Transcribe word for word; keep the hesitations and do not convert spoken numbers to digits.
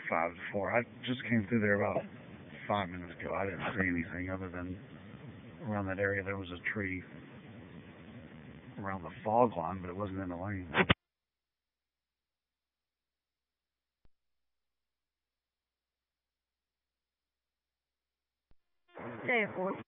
five to four. I just came through there about five minutes ago. I didn't see anything other than around that area there was a tree around the fog line, but it wasn't in the lane. Hey,